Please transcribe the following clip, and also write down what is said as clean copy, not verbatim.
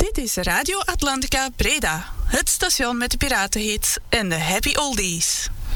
Dit is Radio Atlantica Breda, het station met de piratenhits en de happy oldies.